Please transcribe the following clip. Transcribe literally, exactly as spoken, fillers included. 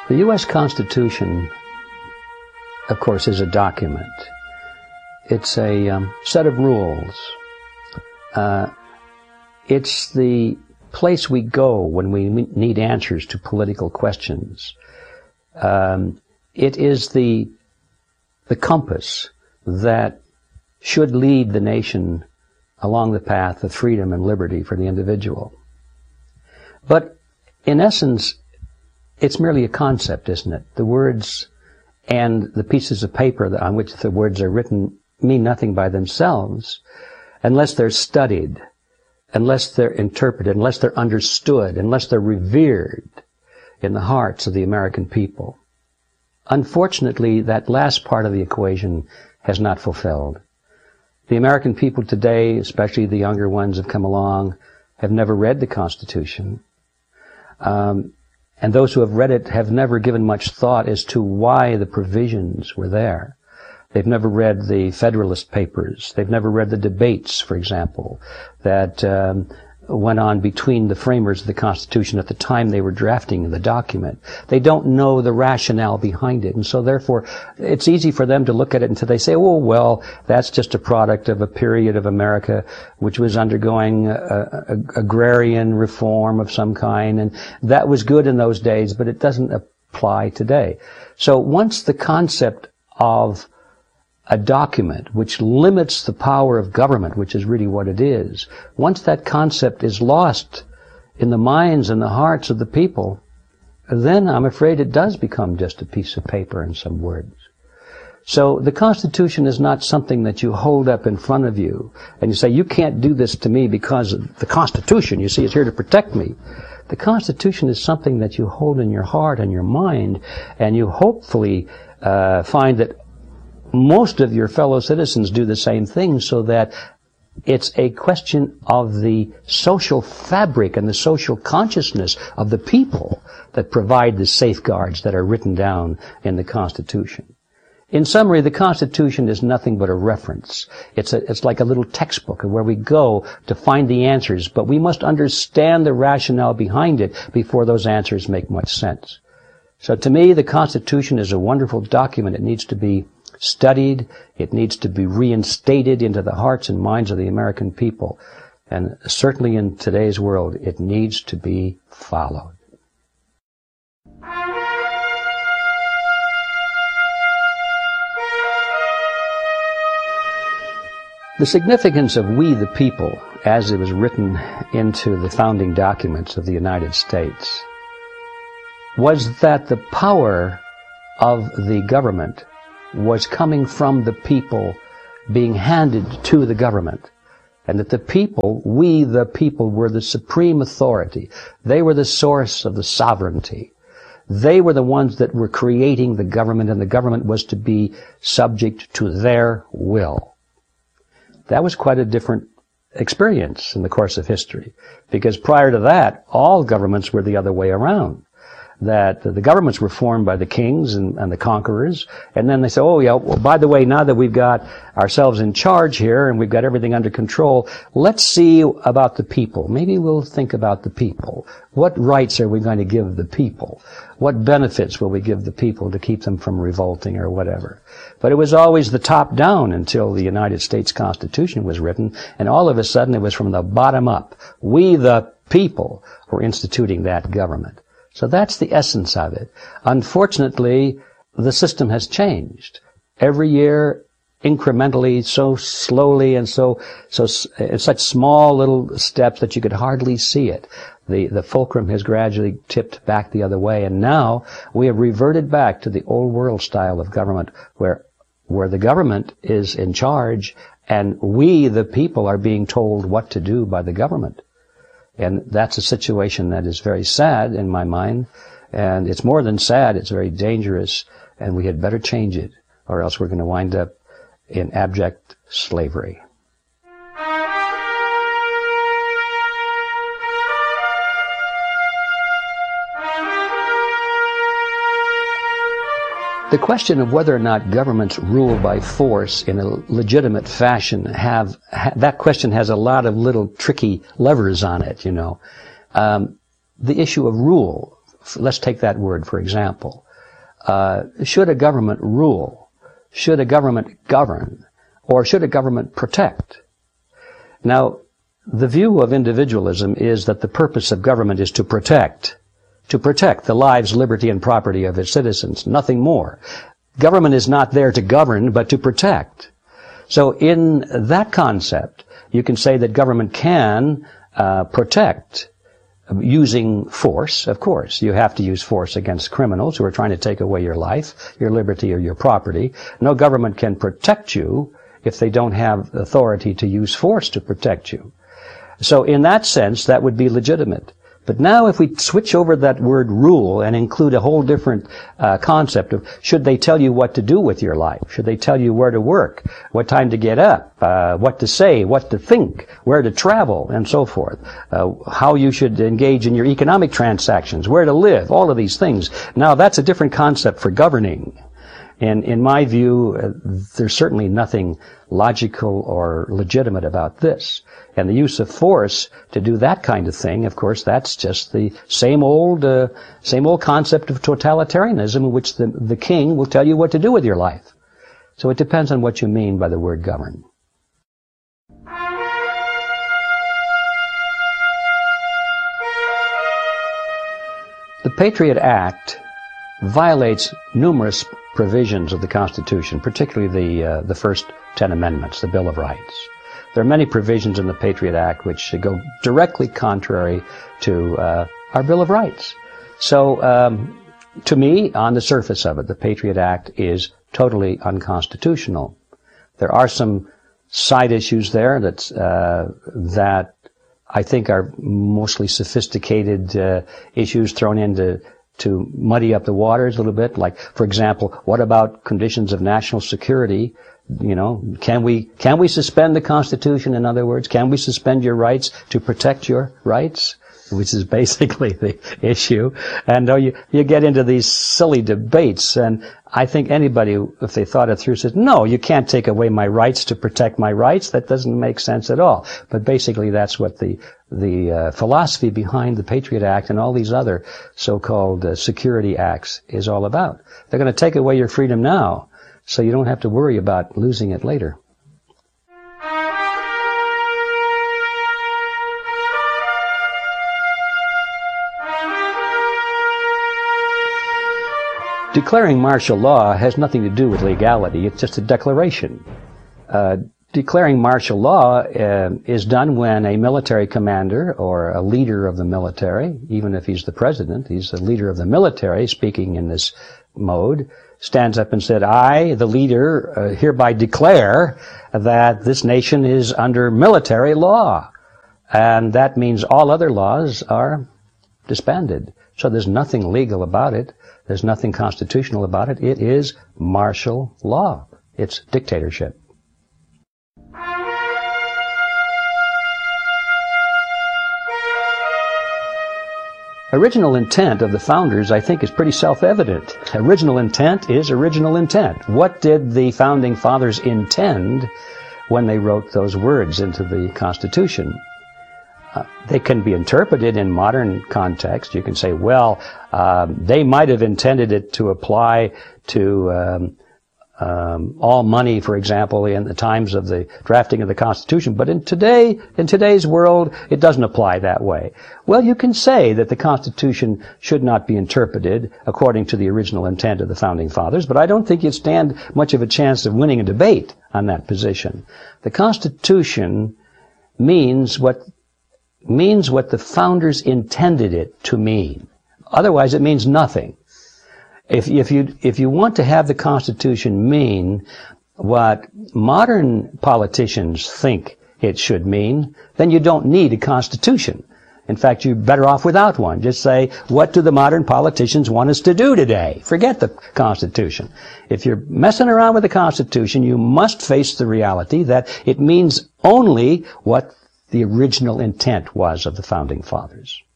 The U S Constitution, of course, is a document. It's a um, set of rules. Uh, it's the place we go when we need answers to political questions. Um, it is the the compass that should lead the nation along the path of freedom and liberty for the individual. But in essence, it's merely a concept, isn't it? The words and the pieces of paper on which the words are written mean nothing by themselves unless they're studied, unless they're interpreted, unless they're understood, unless they're revered in the hearts of the American people. Unfortunately, that last part of the equation has not fulfilled. The American people today, especially the younger ones have come along, have never read the Constitution. Um, and those who have read it have never given much thought as to why the provisions were there. They've never read the Federalist Papers. They've never read the debates, for example, that um, went on between the framers of the Constitution at the time they were drafting the document. They don't know the rationale behind it, and so therefore it's easy for them to look at it until they say, oh, well, that's just a product of a period of America which was undergoing a, a, a agrarian reform of some kind, and that was good in those days, but it doesn't apply today. So once the concept of a document which limits the power of government, which is really what it is, once that concept is lost in the minds and the hearts of the people, then I'm afraid it does become just a piece of paper and some words. So the Constitution is not something that you hold up in front of you and you say, you can't do this to me because the Constitution, you see, is here to protect me. The Constitution is something that you hold in your heart and your mind, and you hopefully uh, find that most of your fellow citizens do the same thing, so that it's a question of the social fabric and the social consciousness of the people that provide the safeguards that are written down in the Constitution. In summary, the Constitution is nothing but a reference. It's a, it's like a little textbook where we go to find the answers, but we must understand the rationale behind it before those answers make much sense. So to me, the Constitution is a wonderful document. It needs to be studied. It needs to be reinstated into the hearts and minds of the American people. And certainly in today's world, it needs to be followed. The significance of "we the people," as it was written into the founding documents of the United States, was that the power of the government was coming from the people being handed to the government, and that the people, we the people, were the supreme authority. They were the source of the sovereignty. They were the ones that were creating the government, and the government was to be subject to their will. That was quite a different experience in the course of history, because prior to that, all governments were the other way around. That the governments were formed by the kings and, and the conquerors, and then they say, oh yeah, well, by the way, now that we've got ourselves in charge here and we've got everything under control, let's see about the people. Maybe we'll think about the people. What rights are we going to give the people? What benefits will we give the people to keep them from revolting or whatever? But it was always the top down until the United States Constitution was written, and all of a sudden it was from the bottom up. We the people were instituting that government. So that's the essence of it. Unfortunately, the system has changed. Every year, incrementally, so slowly and so, so, in such small little steps that you could hardly see it. The, the fulcrum has gradually tipped back the other way, and now we have reverted back to the old world style of government where, where the government is in charge and we, the people, are being told what to do by the government. And that's a situation that is very sad in my mind, and it's more than sad, it's very dangerous, and we had better change it, or else we're going to wind up in abject slavery. The question of whether or not governments rule by force in a legitimate fashion have, ha, that question has a lot of little tricky levers on it, you know. Um, the issue of rule, let's take that word for example. Uh, should a government rule? Should a government govern? Or should a government protect? Now, the view of individualism is that the purpose of government is to protect, to protect the lives, liberty, and property of its citizens, nothing more. Government is not there to govern, but to protect. So in that concept, you can say that government can uh, protect using force, of course. You have to use force against criminals who are trying to take away your life, your liberty, or your property. No government can protect you if they don't have authority to use force to protect you. So in that sense, that would be legitimate. But now if we switch over that word rule and include a whole different uh, concept of should they tell you what to do with your life? Should they tell you where to work, what time to get up, uh, what to say, what to think, where to travel, and so forth, uh, how you should engage in your economic transactions, where to live, all of these things. Now that's a different concept for governing. And in my view, uh, there's certainly nothing logical or legitimate about this. And the use of force to do that kind of thing, of course, that's just the same old, uh, same old concept of totalitarianism in which the, the king will tell you what to do with your life. So it depends on what you mean by the word govern. The Patriot Act violates numerous provisions of the Constitution, particularly the, uh, the first ten amendments, the Bill of Rights. There are many provisions in the Patriot Act which go directly contrary to uh, our Bill of Rights. So, um, to me, on the surface of it, the Patriot Act is totally unconstitutional. There are some side issues there that uh, that I think are mostly sophisticated uh, issues thrown into to muddy up the waters a little bit. Like, for example, what about conditions of national security? You know, can we, can we suspend the Constitution, in other words? Can we suspend your rights to protect your rights? Which is basically the issue. And uh, you, you get into these silly debates, and I think anybody, if they thought it through, says, no, you can't take away my rights to protect my rights. That doesn't make sense at all. But basically that's what the, the uh, philosophy behind the Patriot Act and all these other so-called uh, security acts is all about. They're going to take away your freedom now, so you don't have to worry about losing it later. Declaring martial law has nothing to do with legality. It's just a declaration. Uh, declaring martial law uh, is done when a military commander or a leader of the military, even if he's the president, he's the leader of the military speaking in this mode, stands up and said, I, the leader, uh, hereby declare that this nation is under military law. And that means all other laws are disbanded. So there's nothing legal about it. There's nothing constitutional about it. It is martial law. It's dictatorship. Original intent of the founders, I think, is pretty self-evident. Original intent is original intent. What did the founding fathers intend when they wrote those words into the Constitution? Uh, they can be interpreted in modern context. You can say, well, um, they might have intended it to apply to um, um, all money, for example, in the times of the drafting of the Constitution. But in today, in today's world, it doesn't apply that way. Well, you can say that the Constitution should not be interpreted according to the original intent of the founding fathers, but I don't think you'd stand much of a chance of winning a debate on that position. The Constitution means what means what the founders intended it to mean. Otherwise, it means nothing. If, if you, if you want to have the Constitution mean what modern politicians think it should mean, then you don't need a Constitution. In fact, you're better off without one. Just say, what do the modern politicians want us to do today? Forget the Constitution. If you're messing around with the Constitution, you must face the reality that it means only what the original intent was of the founding fathers.